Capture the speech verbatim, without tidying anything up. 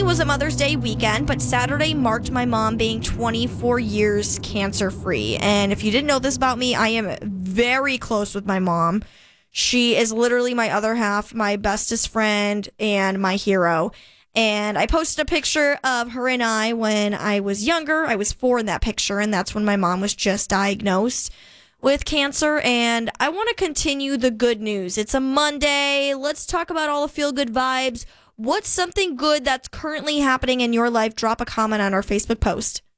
recently was a Mother's Day weekend, but Saturday marked my mom being twenty-four years cancer-free. And if you didn't know this about me, I am very close with my mom. She is literally my other half, my bestest friend, and my hero. And I posted a picture of her and I when I was younger. I was four in that picture, and that's when my mom was just diagnosed with cancer. And I want to continue the good news. It's a Monday. Let's talk about all the feel-good vibes. What's something good that's currently happening in your life? Drop a comment on our Facebook post.